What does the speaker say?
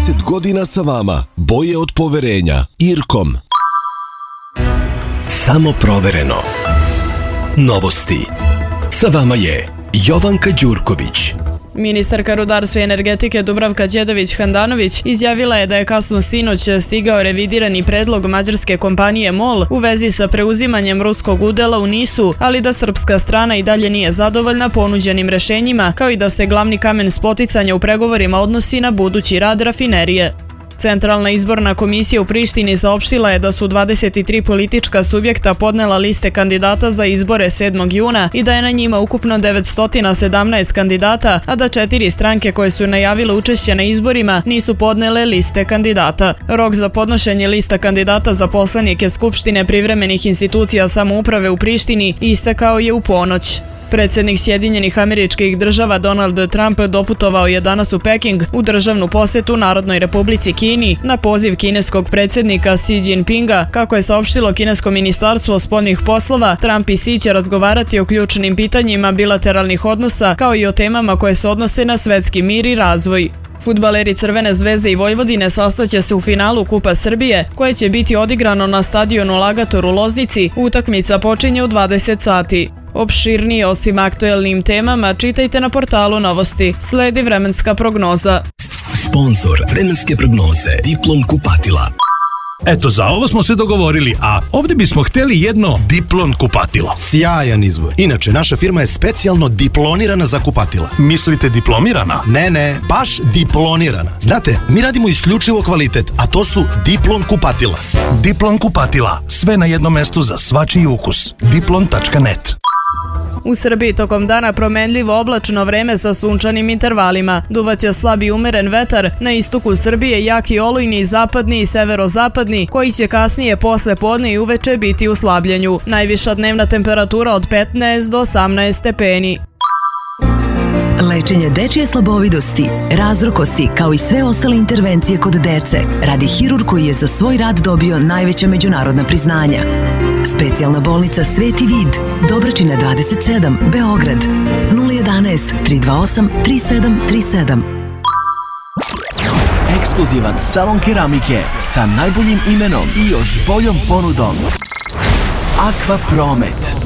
20 godina sa vama. Boje od poverenja. Irkom. Samo provereno. Novosti. Sa vama je Jovanka Đurković. Ministarka rudarstva i energetike Dubravka Đedović-Handanović izjavila je da je kasno sinoć stigao revidirani predlog mađarske kompanije MOL u vezi sa preuzimanjem ruskog udela u NIS-u, ali da srpska strana i dalje nije zadovoljna ponuđenim rešenjima, kao i da se glavni kamen spoticanja u pregovorima odnosi na budući rad rafinerije. Centralna izborna komisija u Prištini saopštila je da su 23 politička subjekta podnela liste kandidata za izbore 7. juna i da je na njima ukupno 917 kandidata, a da 4 stranke koje su najavile učešće na izborima nisu podnele liste kandidata. Rok za podnošenje lista kandidata za poslanike Skupštine privremenih institucija samouprave u Prištini istekao je u ponoć. Predsjednik Sjedinjenih Američkih Država Donald Trump doputovao je danas u Peking u državnu posetu Narodnoj Republici Kini na poziv kineskog predsjednika Xi Jinpinga. Kako je saopštilo kinesko ministarstvo spoljnih poslova, Trump i Xi će razgovarati o ključnim pitanjima bilateralnih odnosa kao i o temama koje se odnose na svetski mir i razvoj. Fudbaleri Crvene zvezde i Vojvodine sastaće se u finalu Kupa Srbije, koje će biti odigrano na stadionu Lagator u Loznici. Utakmica počinje u 20 sati. Opširnije osim aktuelnim temama čitajte na portalu Novosti. Sledi vremenska prognoza. Sponzor vremenske prognoze Diplom kupatila. Eto, za ovo smo se dogovorili, a ovdje bismo htjeli jedno Diplon kupatilo. Sjajan izbor. Inače, naša firma je specijalno diplonirana za kupatila. Mislite diplomirana? Ne, baš diplonirana. Znate, mi radimo isključivo kvalitet, a to su Diplon kupatila. Diplon kupatila. Sve na jednom mestu za svačiji ukus. Diplon.net. U Srbiji tokom dana promenljivo oblačno vreme sa sunčanim intervalima. Duvaće slab i umeren vetar, na istoku Srbije jaki olujni, zapadni i severozapadni, koji će kasnije posle podne i uveče biti u slabljenju. Najviša dnevna temperatura od 15 do 18 stepeni. Lečenje dečje slabovidosti, razrokosti, kao i sve ostale intervencije kod dece, radi hirurg koji je za svoj rad dobio najveća međunarodna priznanja. Specijalna bolnica Sveti Vid, Dobračina 27, Beograd, 011 328 3737. Ekskluzivan salon keramike sa najboljim imenom i još boljom ponudom. Aqua Promet.